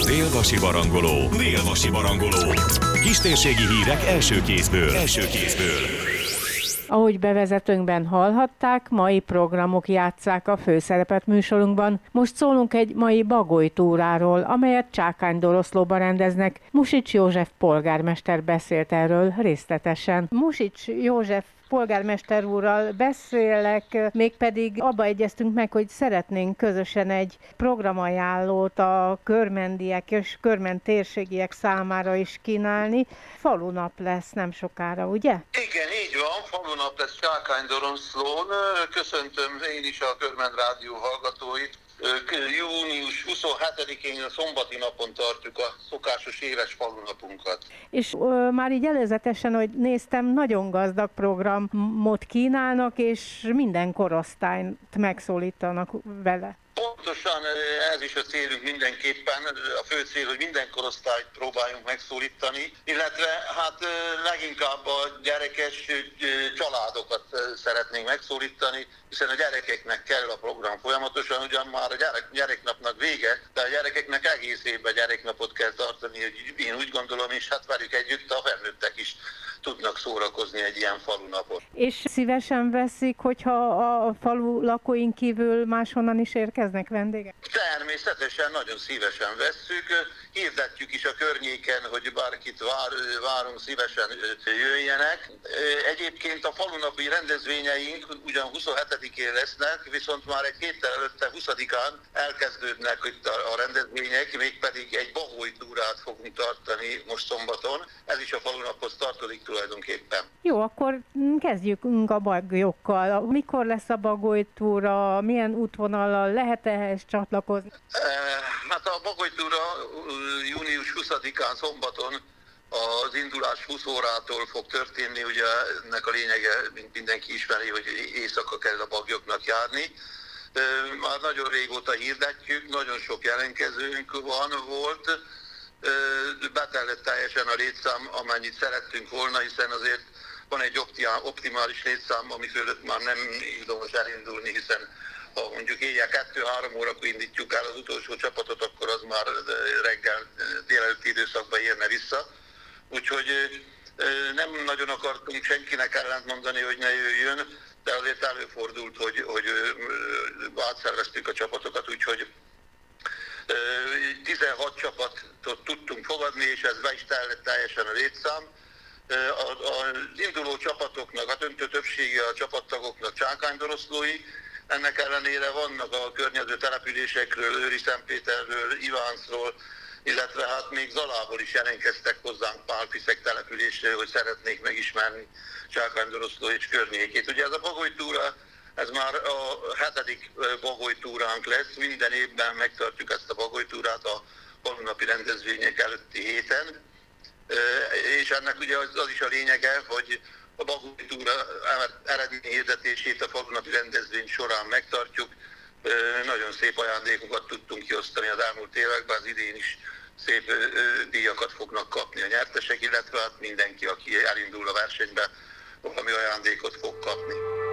Dél-Vasi Barangoló. Dél-Vasi Barangoló. Kistérségi hírek első kézből. Ahogy bevezetőnkben hallhatták, mai programok játsszák a főszerepet műsorunkban. Most szólunk egy mai bagolytúráról, amelyet Csákány Doroszlóban rendeznek. Musics József polgármester beszélt erről részletesen. Musics József polgármester úrral beszélek, mégpedig abba egyeztünk meg, hogy szeretnénk közösen egy programajánlót a körmendiek és körment térségiek számára is kínálni. Falunap lesz nem sokára, ugye? Igen, így van, falunap lesz Csákány Doroszlón. Köszöntöm én is a Körmend Rádió hallgatóit. Június 27-én a szombati napon tartjuk a szokásos éves falunapunkat. És már így előzetesen, hogy néztem, nagyon gazdag programot kínálnak, és minden korosztályt megszólítanak vele. Pontosan ez is a célunk mindenképpen, a fő cél, hogy minden korosztályt próbáljunk megszólítani, illetve hát leginkább a gyerekes családokat szeretnénk megszólítani, hiszen a gyerekeknek kell a program folyamatosan, ugyan már a gyereknapnak vége, de a gyerekeknek egész évben gyereknapot kell tartani, hogy én úgy gondolom, és hát velük együtt a felnőttek is tudnak szórakozni egy ilyen falunapot. És szívesen veszik, hogyha a falu lakóink kívül máshonnan is érkeznek vendégek? Természetesen, nagyon szívesen vesszük. Hirdetjük is a környéken, hogy bárkit várunk, szívesen jöjjenek. Egyébként a falunapi rendezvényeink ugyan 27-én lesznek, viszont már egy héttel előtte 20-án elkezdődnek itt a rendezvények, mégpedig egy bagolytúrát fogunk tartani most szombaton. Ez is a falunaphoz tartozik tulajdonképpen. Jó, akkor kezdjük a bagyokkal. Mikor lesz a bagolytúra, milyen útvonallal lehet ehhez csatlakozni? Hát a bagolytúra június 20-án szombaton az indulás 20 órától fog történni, ugye ennek a lényege, mint mindenki ismeri, hogy éjszaka kell a bagyoknak járni. Már nagyon régóta hirdetjük, nagyon sok jelentkezőnk volt, betellett teljesen a létszám, amennyit szerettünk volna, hiszen azért van egy optimális létszám, ami fölött már nem ildomos elindulni, hiszen ha mondjuk éjjel 2-3 órakor indítjuk el az utolsó csapatot, akkor az már reggel délelőtti időszakban érne vissza. Úgyhogy nem nagyon akartunk senkinek ellent mondani, hogy ne jöjjön, de azért előfordult, hogy átszerveztük a csapatokat, úgyhogy 16 csapatot tudtunk fogadni, és ez be is tellett teljesen a létszám. Az induló csapatoknak, a döntő többsége a csapattagoknak csákánydoroszlói, ennek ellenére vannak a környező településekről, Őri-Szentpéterről, Ivánszról, illetve hát még Zalából is jelentkeztek hozzánk Pálfiszek településről, hogy szeretnék megismerni Csákánydoroszló és környékét. Ugye ez a bagolytúra, ez már a 7. bagolytúránk lesz, minden évben megtartjuk ezt a bagolytúrát a falunapi rendezvények előtti héten, és ennek ugye az is a lényege, hogy a bagolytúra eredményhirdetését a falunapi rendezvény során megtartjuk. Nagyon szép ajándékokat tudtunk kiosztani az elmúlt években, az idén is szép díjakat fognak kapni a nyertesek, illetve hát mindenki, aki elindul a versenybe, valami ajándékot fog kapni.